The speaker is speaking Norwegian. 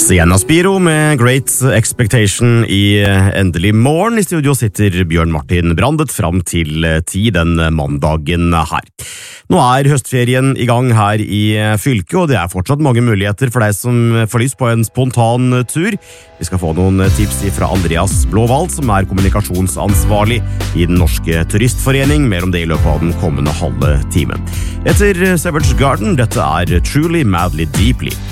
Sienna Spiro med Great Expectation i Endelig morgen. I studio sitter Bjørn Martin Brandet fram til 10 den mandagen her. Nå høstferien i gang her i fylket, og det fortsatt mange muligheter for deg som får lyst på en spontan tur. Vi skal få noen tips fra Andreas Blåvald, som kommunikasjonsansvarlig i Den norske turistforening. Mer om det i løpet av den kommende halve timen. Etter Savage Garden, dette Truly Madly Deeply.